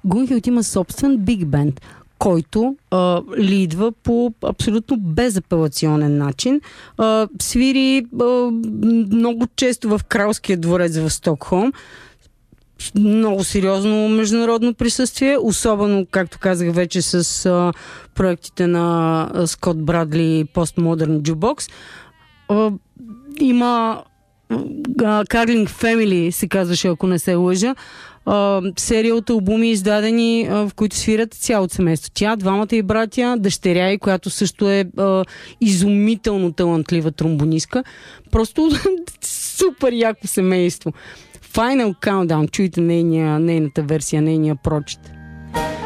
Гунхилд има собствен биг бенд, който лидва по абсолютно безапелационен начин. Свири много често в Кралския дворец в Стокхолм. Много сериозно международно присъствие, особено, както казах вече, с проектите на Скот Брадли Postmodern Jukebox. Има Carling Family, се казваше, ако не се лъжа. Серия от албуми издадени, в които свират цялото семейство. Тя, двамата и братя, дъщеря й, която също е изумително талантлива тромбонистка. Просто супер яко семейство. Final Countdown, чуйте нейната версия, нейния прочит.